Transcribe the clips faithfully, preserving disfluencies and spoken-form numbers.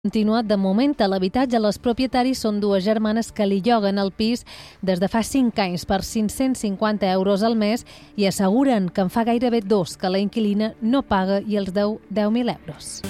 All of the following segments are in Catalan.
Continuat de moment a l'habitatge. Les propietaris són dues germanes que li lloguen el pis des de fa cinc anys per cinc-cents cinquanta euros al mes i asseguren que en fa gairebé dos que la inquilina no paga i els deu deu mil euros.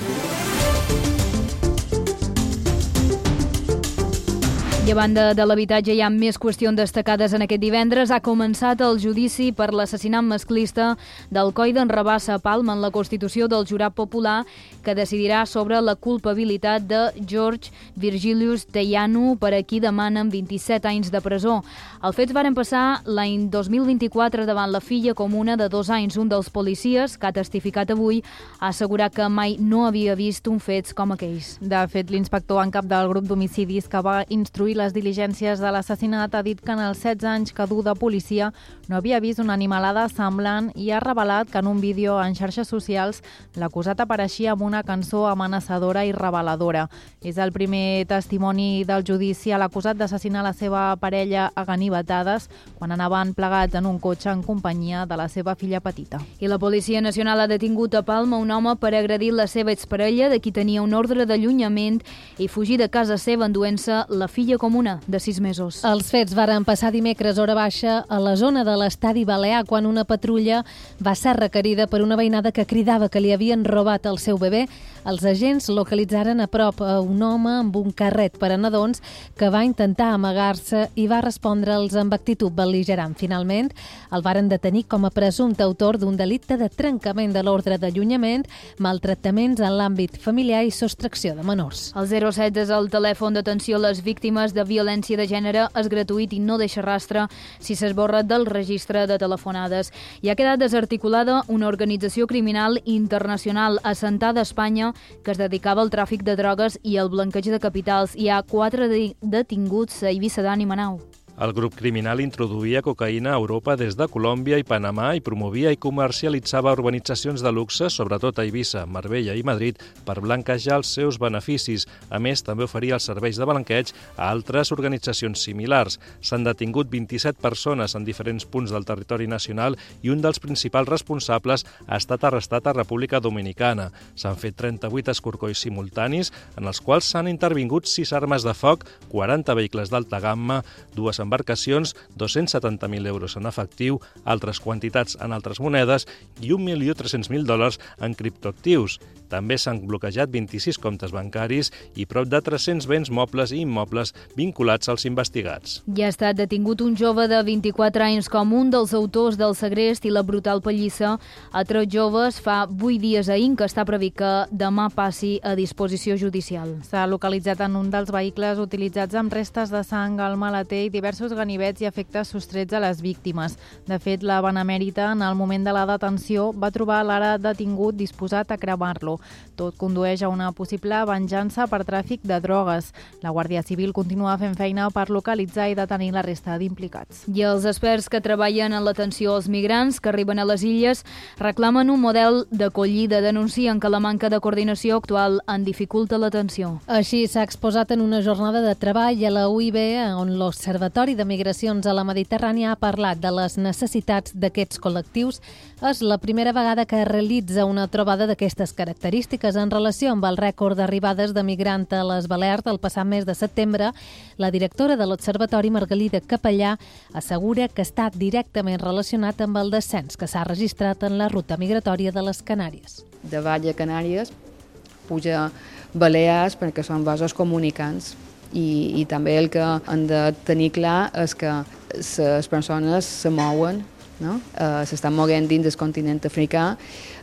I a banda de l'habitatge hi ha més qüestions destacades en aquest divendres. Ha començat el judici per l'assassinat masclista d'Alcoi d'en Rabassa a Palma en la constitució del jurat popular que decidirà sobre la culpabilitat de George Virgilius Teianu, per a qui demanen vint-i-set anys de presó. Els fets varen passar l'any dos mil vint-i-quatre davant la filla comuna de dos anys. Un dels policies, que ha testificat avui, ha assegurat que mai no havia vist un fets com aquells. De fet, l'inspector en cap del grup d'homicidis que va instruir les diligències de l'assassinat ha dit que en els setze anys que du de policia no havia vist una animalada semblant i ha revelat que en un vídeo en xarxes socials l'acusat apareixia amb una cançó amenaçadora i reveladora. És el primer testimoni del judici a l'acusat d'assassinar la seva parella a ganivetades quan anaven plegats en un cotxe en companyia de la seva filla petita. I la Policia Nacional ha detingut a Palma un home per agredir la seva exparella, de qui tenia un ordre d'allunyament, i fugir de casa seva enduent-se la filla comuna de sis mesos. Els fets varen passar dimecres hora baixa a la zona de l'Estadi Balear, quan una patrulla va ser requerida per una veïnada que cridava que li havien robat el seu bebè. Els agents localitzaren a prop a un home amb un carret per a nadons que va intentar amagar-se i va respondre'ls amb actitud bel·ligerant. Finalment, el varen detenir com a presumpte autor d'un delicte de trencament de l'ordre d'allunyament, maltractaments en l'àmbit familiar i sostracció de menors. El zero setze és el telèfon d'atenció a les víctimes de violència de gènere, és gratuït i no deixa rastre si s'esborra del registre de telefonades. I ha quedat desarticulada una organització criminal internacional assentada a Espanya que es dedicava al tràfic de drogues i al blanqueig de capitals. Hi ha quatre detinguts a Eivissa, Dani Manau. El grup criminal introduïa cocaïna a Europa des de Colòmbia i Panamà i promovia i comercialitzava urbanitzacions de luxe, sobretot a Eivissa, Marbella i Madrid, per blanquejar els seus beneficis. A més, també oferia els serveis de blanqueig a altres organitzacions similars. S'han detingut vint-i-set persones en diferents punts del territori nacional i un dels principals responsables ha estat arrestat a República Dominicana. S'han fet trenta-vuit escorcolls simultanis, en els quals s'han intervingut sis armes de foc, quaranta vehicles d'alta gamma, dues embarcacions, dos-cents setanta mil euros en efectiu, altres quantitats en altres monedes i un milió tres-cents mil dòlars en criptoactius. També s'han bloquejat vint-i-sis comptes bancaris i prop de tres-cents béns mobles i immobles vinculats als investigats. Ja ha estat detingut un jove de vint-i-quatre anys com un dels autors del segrest i la brutal pallissa a tres joves fa vuit dies a Inca. Està previst que demà passi a disposició judicial. S'ha localitzat en un dels vehicles utilitzats amb restes de sang al maleter i diversos ganivets i efectes sostrets a les víctimes. De fet, la Benemèrita, en el moment de la detenció, va trobar l'ara detingut disposat a cremar-lo. Tot condueix a una possible venjança per tràfic de drogues. La Guàrdia Civil continua fent feina per localitzar i detenir la resta d'implicats. I els experts que treballen en l'atenció als migrants que arriben a les illes reclamen un model d'acollida. Denuncien que la manca de coordinació actual en dificulta l'atenció. Així s'ha exposat en una jornada de treball a la U I B, on l'Observatori de Migracions a la Mediterrània ha parlat de les necessitats d'aquests col·lectius. És la primera vegada que realitza una trobada d'aquestes característiques en relació amb el rècord d'arribades de migrant a les Balears del passat mes de setembre. La directora de l'Observatori, Margalida Capellà, assegura que està directament relacionat amb el descens que s'ha registrat en la ruta migratòria de les Canàries. De Vall a Canàries puja Balears perquè són vasos comunicants. I, i també el que han de tenir clar és que les persones se mouen, no? Eh, s'estan movent dins del continent africà,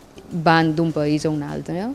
van d'un país a un altre.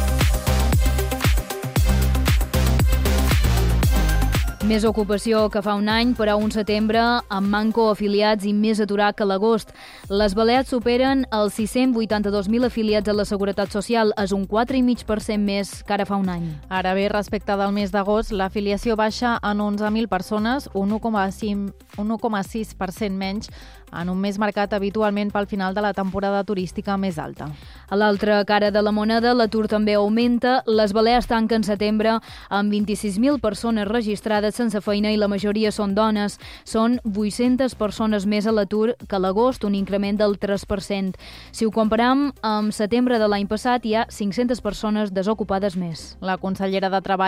Més ocupació que fa un any, però un setembre amb manco afiliats i més aturat que l'agost. Les Balears superen els sis-cents vuitanta-dos mil afiliats a la Seguretat Social, és un quatre coma cinc per cent més que ara fa un any. Ara bé, respecte del mes d'agost, l'afiliació baixa en onze mil persones, un u coma sis per cent menys, en un mes marcat habitualment pel final de la temporada turística més alta. A l'altra cara de la moneda, l'atur també augmenta. Les Balears tanquen setembre amb vint-i-sis mil persones registrades, sense feina i la majoria són dones. Són vuit-centes persones més a l'atur que a l'agost, un increment del tres per cent. Si ho comparam amb setembre de l'any passat, hi ha cinc-centes persones desocupades més. La consellera de Treball